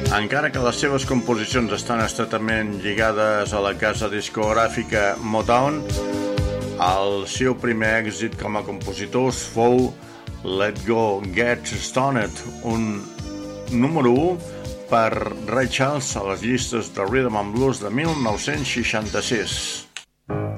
Encara que les seves composicions estan estretament lligades a la casa discogràfica Motown, el seu primer èxit com a compositor fou Let's Go Get Stoned, un número 1 per Ray Charles a les llistes de Rhythm and Blues de 1966.